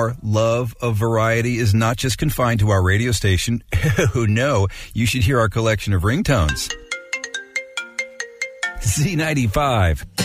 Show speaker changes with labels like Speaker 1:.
Speaker 1: Our love of variety is not just confined to our radio station. Oh, no. You should hear our collection of ringtones. Z95.